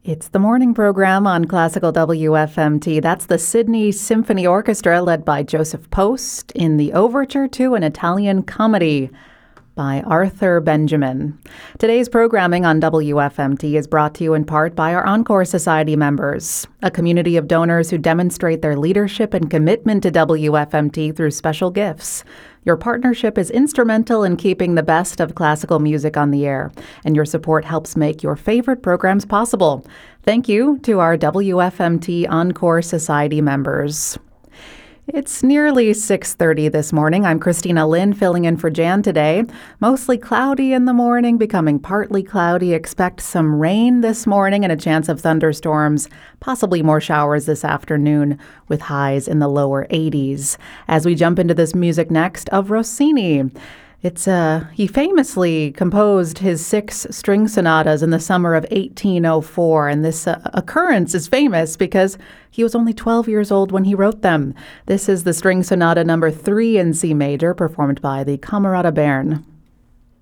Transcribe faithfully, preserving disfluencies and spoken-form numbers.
It's the morning program on Classical W F M T. That's the Sydney Symphony Orchestra led by Joseph Post in the overture to an Italian comedy by Arthur Benjamin. Today's programming on W F M T is brought to you in part by our Encore Society members, a community of donors who demonstrate their leadership and commitment to W F M T through special gifts. Your partnership is instrumental in keeping the best of classical music on the air, and your support helps make your favorite programs possible. Thank you to our W F M T Encore Society members. It's nearly six thirty this morning. I'm Christina Lynn, filling in for Jan today. Mostly cloudy in the morning, becoming partly cloudy. Expect some rain this morning and a chance of thunderstorms, possibly more showers this afternoon, with highs in the lower eighties. As we jump into this music next of Rossini. It's uh, he famously composed his six string sonatas in the summer of eighteen oh four, and this uh, occurrence is famous because he was only twelve years old when he wrote them. This is the string sonata number three in C major, performed by the Camerata Bern.